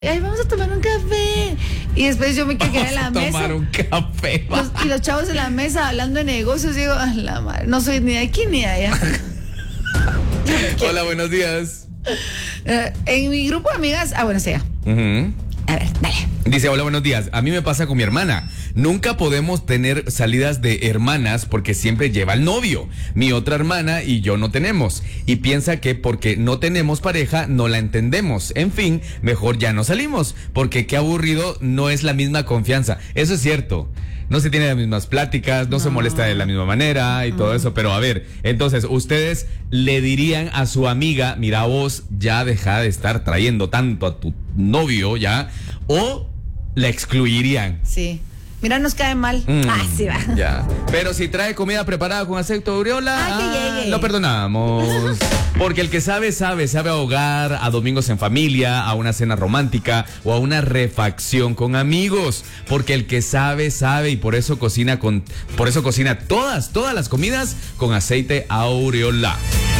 Ay, vamos a tomar un café. Y después yo me quedé en la mesa. Tomar un café. Y los chavos en la mesa hablando de negocios. Digo, a la madre, no soy ni de aquí ni de allá. Hola, buenos días. En mi grupo de amigas. Bueno, sea. A ver, dale. Dice, hola, buenos días. A mí me pasa con mi hermana. Nunca podemos tener salidas de hermanas porque siempre lleva al novio. Mi otra hermana y yo no tenemos. Y piensa que porque no tenemos pareja no la entendemos. En fin, mejor ya no salimos. Porque qué aburrido, no es la misma confianza. Eso es cierto. No se tiene las mismas pláticas, no se molesta de la misma manera y todo eso. Pero a ver, entonces, ustedes le dirían a su amiga, mira vos, ya deja de estar trayendo tanto a tu novio ya, o la excluirían. Sí. Mira, nos cae mal. Sí va. Ya. Pero si trae comida preparada con aceite de aureola, que llegue. lo perdonamos. Porque el que sabe, sabe ahogar a domingos en familia, a una cena romántica o a una refacción con amigos. Porque el que sabe, sabe y por eso cocina todas las comidas con aceite aureola.